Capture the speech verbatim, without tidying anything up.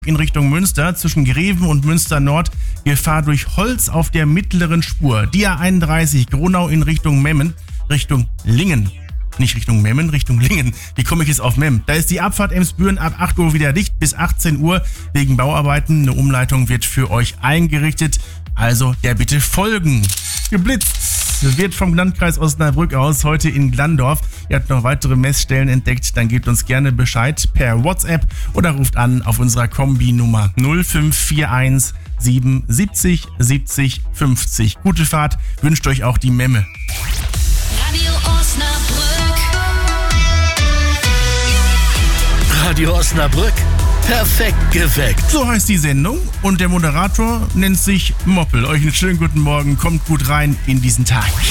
In Richtung Münster zwischen Greven und Münster Nord Gefahr durch Holz auf der mittleren Spur. Die A einunddreißig Gronau in Richtung Memmen, Richtung Lingen. Nicht Richtung Memmen, Richtung Lingen. Wie komme ich jetzt auf Mem? Da ist die Abfahrt Emsbüren ab acht Uhr wieder dicht bis achtzehn Uhr wegen Bauarbeiten. Eine Umleitung wird für euch eingerichtet. Also der bitte folgen. Geblitzt wird vom Landkreis Osnabrück aus heute in Glandorf. Ihr habt noch weitere Messstellen entdeckt, dann gebt uns gerne Bescheid per WhatsApp oder ruft an auf unserer Kombi-Nummer null fünf vier eins sieben siebzig siebzig fünfzig. Gute Fahrt, wünscht euch auch die Memme. Radio Osnabrück. Radio Osnabrück. Perfekt geweckt. So heißt die Sendung und der Moderator nennt sich Moppel. Euch einen schönen guten Morgen, kommt gut rein in diesen Tag.